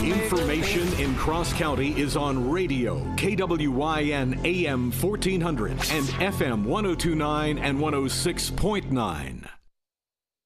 Information in Cross County is on radio, KWYN AM 1400 and FM 1029 and 106.9.